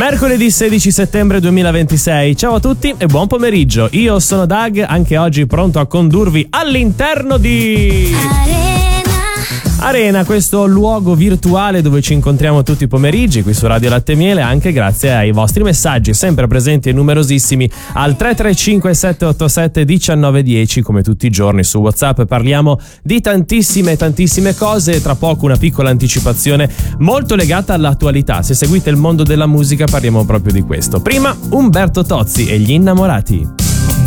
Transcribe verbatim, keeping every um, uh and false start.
Mercoledì sedici settembre duemilaventisei. Ciao a tutti e buon pomeriggio. Io sono Doug, anche oggi pronto a condurvi all'interno di Arena, questo luogo virtuale dove ci incontriamo tutti i pomeriggi qui su Radio Latte e Miele, anche grazie ai vostri messaggi sempre presenti e numerosissimi al tre tre cinque sette otto sette uno nove uno zero. Come tutti i giorni su WhatsApp parliamo di tantissime tantissime cose, tra poco una piccola anticipazione molto legata all'attualità. Se seguite il mondo della musica parliamo proprio di questo. Prima Umberto Tozzi e gli innamorati.